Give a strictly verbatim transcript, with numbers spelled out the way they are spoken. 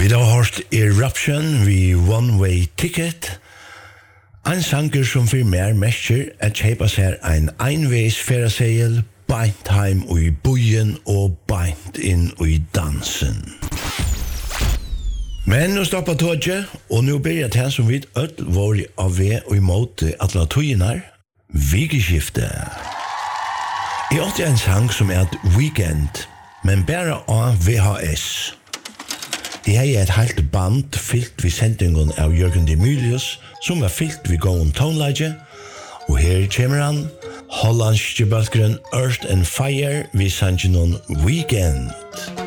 Vi har hørt Eruption vi One Way Ticket. En sanger som for mer mestjer at kjeipa seg en einveis ferasegel, beint heim og i bojen og beint inn og i dansen. Men nå stoppa tåget, og nå blir det her som vi ødel var av ved og imot alle tøyenar, vikeskifte. Jeg åtte en sang som er et weekend, men bare av V H S. Jeg har et helt band fyllt ved sendingen av Jørgen Demilius, som er fyllt ved gåen tonelaget, og her kommer han, hollandske balkeren Earth and Fire ved sangen Weekend.